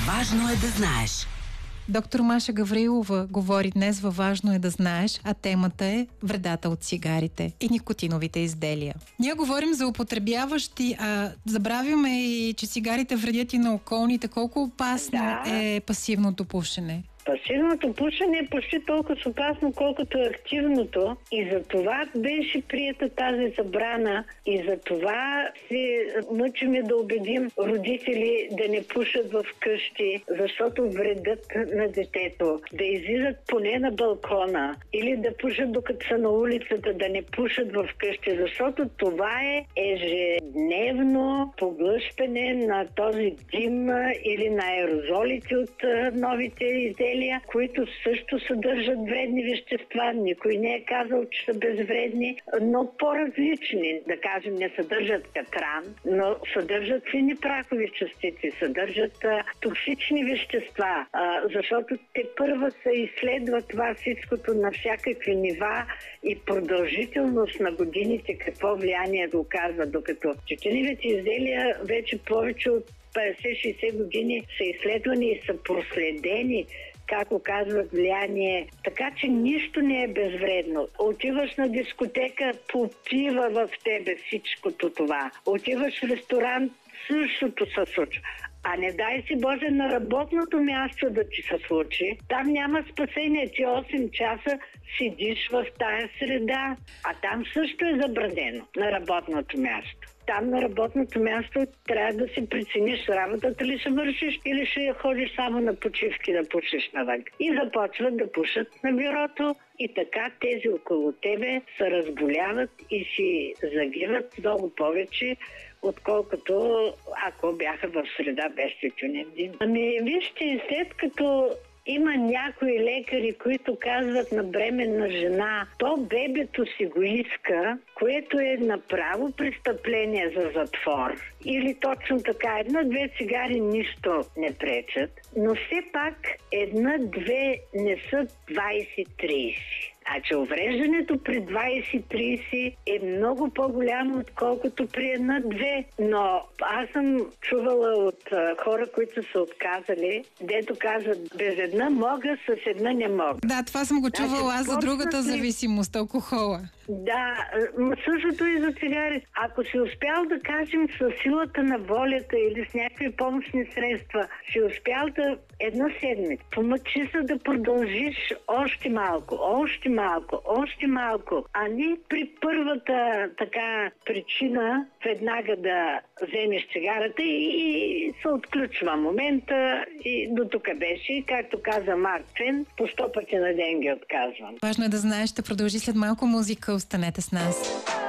Важно е да знаеш. Доктор Маша Гаврилова говори днес във Важно е да знаеш, а темата е вредата от цигарите и никотиновите изделия. Ние говорим за употребяващи, а забравяме и, че цигарите вредят и на околните. Колко опасно е пасивното пушене? Пасивното пушене е почти толкова опасно, колкото е активното. И за това беше приета тази забрана. И за това се мъчиме да убедим родители да не пушат в къщи, защото вредят на детето. Да излизат поне на балкона или да пушат докато са на улицата, да не пушат в къщи, защото това е ежедневно поглъщане на този дим или на аерозолите от новите изделия, които също съдържат вредни вещества. Никой не е казал, че са безвредни, но по-различни. Да кажем, не съдържат катран, но съдържат фини прахови частици, съдържат токсични вещества, защото те първа се изследва това всичкото на всякакви нива и продължителност на годините, какво влияние да оказва, докато тютюневите изделия вече повече от 50-60 години са изследвани и са проследени как оказват влияние. Така че нищо не е безвредно. Отиваш на дискотека, попива в тебе всичкото това. Отиваш в ресторант, същото се случва. А не дай си Боже на работното място да ти се случи. Там няма спасение. Ти 8 часа седиш в тая среда. А там също е забранено на работното място. Там на работното място трябва да си прецениш работата ли ще вършиш или ще ходиш само на почивки да пушиш навън. И започват да пушат на бюрото и така тези около тебе се разболяват и си загиват много повече, отколкото ако бяха в среда без тютюнев дим. Ами вижте, след като има някои лекари, които казват на бременна жена, то бебето си го иска, което е направо престъпление за затвор. Или точно така, една-две цигари нищо не пречат, но все пак една-две не са 20-30. А че увреждането при 20-30 е много по-голямо, отколкото при една-две. Но аз съм чувала от хора, които са отказали, дето казват, без една мога, с една не мога. Да, това съм го чувала аз за другата зависимост, алкохола. Да, същото и за цигари. Ако си успял да кажем с силата на волята или с някакви помощни средства, си успял да една седмица, помъчи се да продължиш още малко, а не при първата така причина веднага да вземеш цигарата и се отключва момента и до тук беше. Както каза Марк Твен, по 100 пъти на ден ги отказвам. Важно е да знаеш, ще продължи след малко музика. Останете с нас.